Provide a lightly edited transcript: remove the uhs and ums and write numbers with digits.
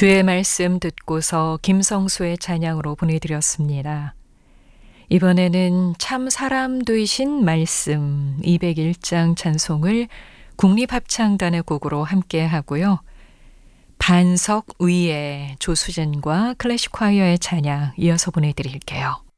주의 말씀 듣고서 김성수의 찬양으로 보내드렸습니다. 이번에는 참 사람 되신 말씀 201장 찬송을 국립합창단의 곡으로 함께 하고요. 반석 위에 조수진과 클래식 콰이어의 찬양 이어서 보내드릴게요.